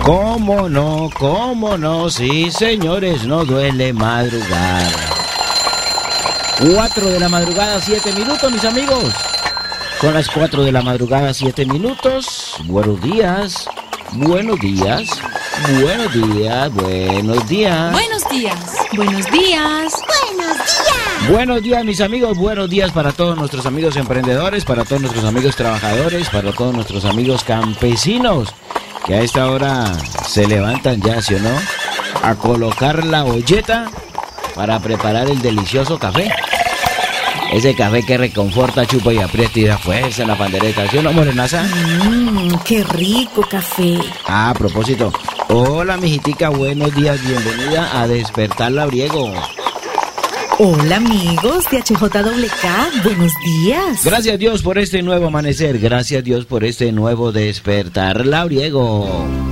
¿Cómo no? Sí, señores, no duele madrugar. 4 de la madrugada, 7 minutos, mis amigos. Son las 4 de la madrugada, 7 minutos. Buenos días. Buenos días, buenos días, buenos días. Buenos días, buenos días. Buenos días. Buenos días, mis amigos, buenos días para todos nuestros amigos emprendedores, para todos nuestros amigos trabajadores, para todos nuestros amigos campesinos, que a esta hora se levantan ya, ¿sí o no?, a colocar la olleta para preparar el delicioso café. Ese café que reconforta, chupa y aprieta y da fuerza en la pandereta, ¿sí o no, morenaza? Qué rico café. A propósito, hola, mijitica, buenos días, bienvenida a Despertar Labriego. Hola amigos de HJWK, buenos días. Gracias Dios por este nuevo amanecer, gracias Dios por este nuevo Despertar Labriego.